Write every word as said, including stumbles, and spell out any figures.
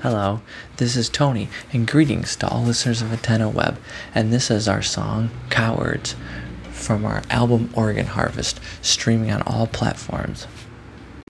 Hello, this is Tony, and greetings to all listeners of Antenna Web, and this is our song, Cowards, from our album Oregon Harvest, streaming on all platforms.